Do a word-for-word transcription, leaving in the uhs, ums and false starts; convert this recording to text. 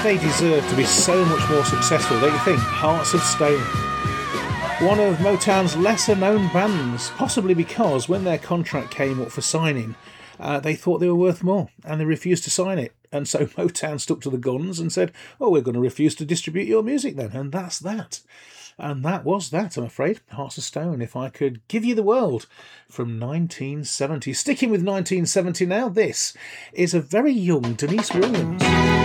They deserve to be so much more successful, don't you think? Hearts of Stone. One of Motown's lesser known bands, possibly because when their contract came up for signing, uh, they thought they were worth more and they refused to sign it. And so Motown stuck to the guns and said, oh, we're going to refuse to distribute your music then. And that's that. And that was that, I'm afraid. Hearts of Stone, If I Could Give You the World, from nineteen seventy. Sticking with nineteen seventy now, this is a very young Denise Williams.